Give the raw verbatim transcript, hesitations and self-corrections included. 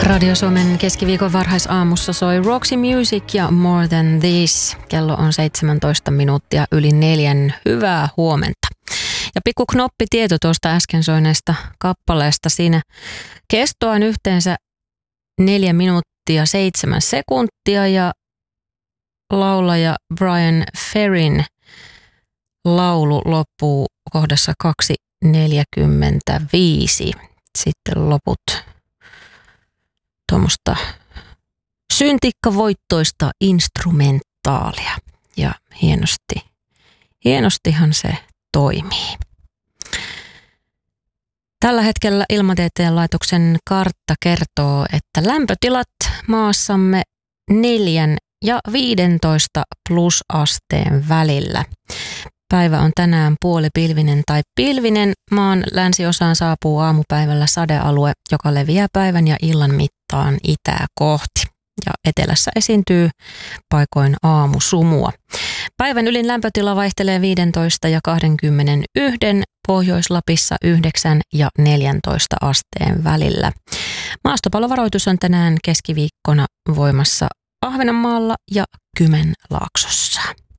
Radio Suomen keskiviikon varhaisaamussa soi Roxy Music ja More Than This. Kello on seitsemäntoista minuuttia yli neljän. Hyvää huomenta. Ja pikku knoppitieto tuosta äsken soineesta kappaleesta. Siinä kestoa on yhteensä neljä minuuttia seitsemän sekuntia ja laulaja Bryan Ferryn laulu loppuu kohdassa kaksi neljäkymmentäviisi. Sitten loput tuommoista syntikkavoittoista instrumentaalia ja hienosti, hienostihan se toimii. Tällä hetkellä Ilmatieteen laitoksen kartta kertoo, että lämpötilat maassamme neljän ja viidentoista plusasteen välillä. Päivä on tänään puolipilvinen tai pilvinen. Maan länsiosaan saapuu aamupäivällä sadealue, joka leviää päivän ja illan mittaan itää kohti. Ja etelässä esiintyy paikoin aamusumua. Päivän ylin lämpötila vaihtelee viisitoista ja kaksikymmentäyksi, Pohjois-Lapissa yhdeksän ja neljäntoista asteen välillä. Maastopallovaroitus on tänään keskiviikkona voimassa Ahvenanmaalla ja Kymenlaaksossa.